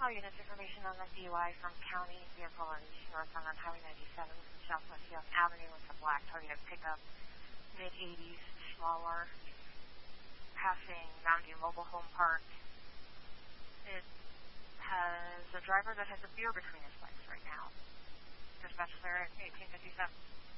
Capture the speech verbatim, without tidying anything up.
additional units information on the D U I from county vehicle on northbound on Highway ninety-seven from Southwest Young Avenue with a black Toyota pickup, mid eighties, smaller, passing Mountain View Mobile Home Park. It has a driver that has a beer between his legs right now. Dispatch clear at eighteen fifty-seven.